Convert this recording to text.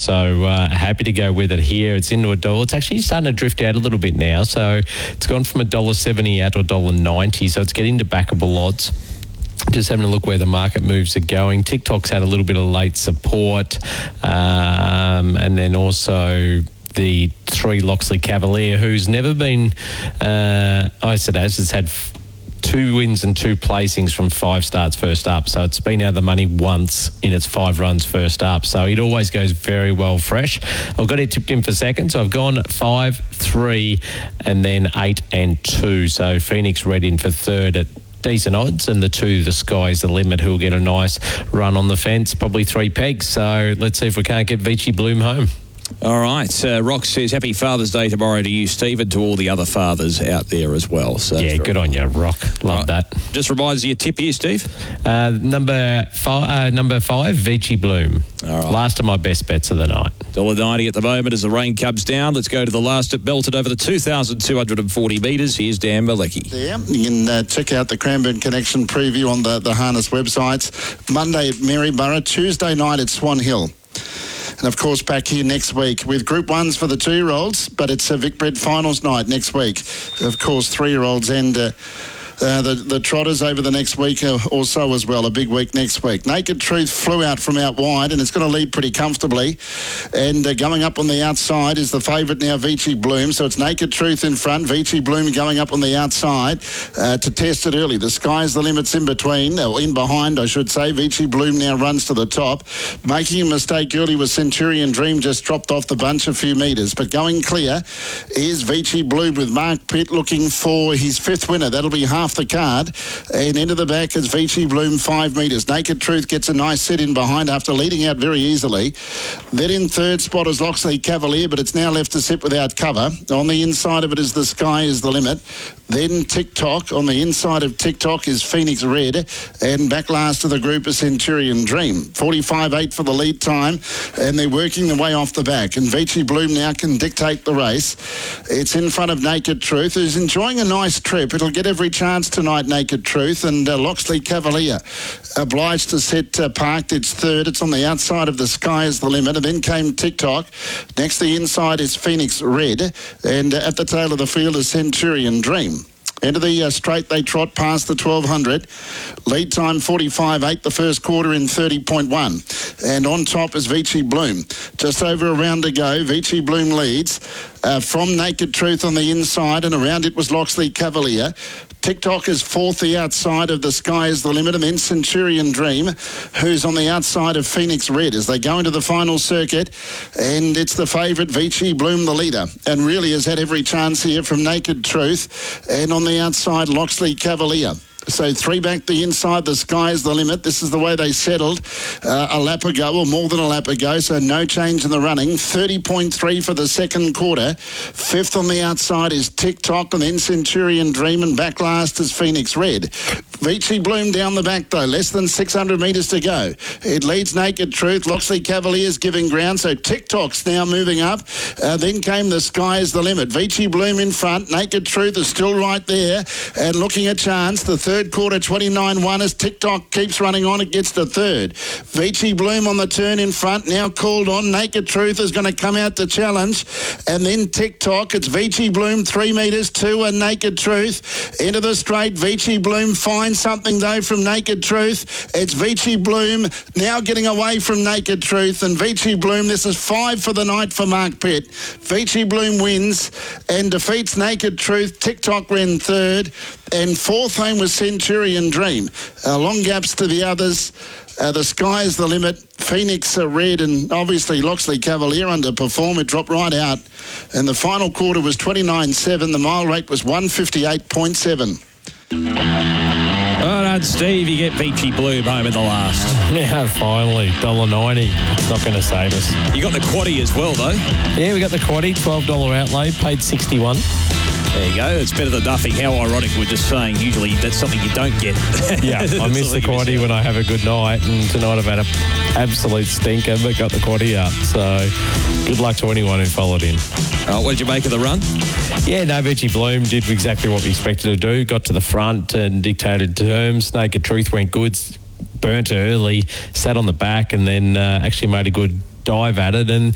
So happy to go with it here. It's into $1. It's actually starting to drift out a little bit now. So it's gone from $1.70 out to $1.90. So it's getting to backable odds. Just having a look where the market moves are going. TikTok's had a little bit of late support. And then also the 3 Loxley Cavalier, who's never been, has had 2 wins and 2 placings from 5 starts first up. So it's been out of the money once in its 5 runs first up. So it always goes very well fresh. I've got it tipped in for second. So I've gone 5, 3, and then 8 and 2. So Phoenix Red in for third at decent odds, and the 2, The Sky's the Limit, who'll get a nice run on the fence, probably 3 pegs. So let's see if we can't get Vici Bloom home. All right. Rock says happy Father's Day tomorrow to you, Steve, and to all the other fathers out there as well. So yeah, good on you, Rock. Love that. Just reminds you your tip here, Steve. Number 5, Vici Bloom. All right. Last of my best bets of the night. $1.90 at the moment as the rain comes down. Let's go to the last at Belted over the 2,240 metres. Here's Dan Malecki. Yeah, you can check out the Cranbourne Connection preview on the Harness websites. Monday at Maryborough, Tuesday night at Swan Hill. And, of course, back here next week with Group 1s for the 2-year-olds, but it's a Vicbred finals night next week. Of course, 3-year-olds and the trotters over the next week or so as well, a big week next week. Naked Truth flew out from out wide and it's going to lead pretty comfortably. And going up on the outside is the favourite now, Vici Bloom. So it's Naked Truth in front, Vici Bloom going up on the outside to test it early. The Sky's the Limit's in between, or in behind, I should say. Vici Bloom now runs to the top. Making a mistake early was Centurion Dream, just dropped off the bunch a few metres. But going clear is Vici Bloom with Mark Pitt looking for his 5th winner. That'll be half the card, and into the back is Vici Bloom 5 metres. Naked Truth gets a nice sit in behind after leading out very easily. Then in third spot is Loxley Cavalier, but it's now left to sit without cover. On the inside of it is The Sky is the Limit. Then TikTok. On the inside of TikTok is Phoenix Red, and back last of the group is Centurion Dream. 45.8 for the lead time, and they're working their way off the back, and Vici Bloom now can dictate the race. It's in front of Naked Truth, who's enjoying a nice trip. It'll get every chance tonight, Naked Truth, and Loxley Cavalier obliged to sit parked. It's third. It's on the outside of The Sky is the Limit, and then came TikTok. Next, the inside is Phoenix Red, and at the tail of the field is Centurion Dream. Into the straight, they trot past the 1,200. Lead time 45.8, the first quarter in 30.1. And on top is Vici Bloom. Just over a round to go, Vici Bloom leads from Naked Truth on the inside, and around it was Loxley Cavalier. TikTok is 4th, the outside of The Sky is the Limit, and then Centurion Dream, who's on the outside of Phoenix Red as they go into the final circuit. And it's the favourite, Vici Bloom, the leader, and really has had every chance here from Naked Truth. And on the outside, Loxley Cavalier. So 3 back the inside, The Sky is the Limit. This is the way they settled a lap ago, or more than a lap ago, so no change in the running. 30.3 for the second quarter. 5th on the outside is TikTok, and then Centurion Dream, and back last is Phoenix Red. Vici Bloom down the back, though, less than 600 metres to go. It leads Naked Truth. Loxley Cavalier's giving ground, so TikTok's now moving up. Then came The Sky is the Limit. Vici Bloom in front. Naked Truth is still right there and looking a chance. The third quarter 29.1 as TikTok keeps running on. It gets to third. Vici Bloom on the turn in front, now called on. Naked Truth is going to come out to challenge, and then TikTok. It's Vici Bloom 3 metres, 2 and Naked Truth into the straight. Vici Bloom finds something though from Naked Truth. It's Vici Bloom now getting away from Naked Truth, and Vici Bloom, this is 5 for the night for Mark Pitt. Vici Bloom wins and defeats Naked Truth. TikTok ran third, and 4th home was Centurion Dream. Long gaps to the others. The Sky is the Limit. Phoenix Red, and obviously Loxley Cavalier underperformed. It dropped right out, and the final quarter was 29.7. The mile rate was 158.7. Well done, Steve. You get Vici Bloom home in the last. Yeah, finally. $1.90. It's not going to save us. You got the quaddie as well, though. Yeah, we got the quaddie. $12 outlay. Paid $61. There you go. It's better than nothing. How ironic we're just saying usually that's something you don't get. Yeah, I miss the quaddie when I have a good night, and tonight I've had an absolute stinker, but got the quaddie up. So good luck to anyone who followed in. What did you make of the run? Yeah, no, Vici Bloom did exactly what we expected to do. Got to the front and dictated terms. Naked Truth went good, burnt early, sat on the back, and then actually made a good dive at it, and